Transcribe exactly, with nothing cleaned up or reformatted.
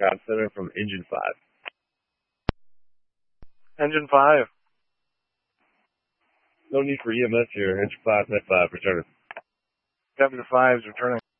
Recon Center from Engine five. Engine five. No need for E M S here. Engine five, Net five, returning. W five is returning.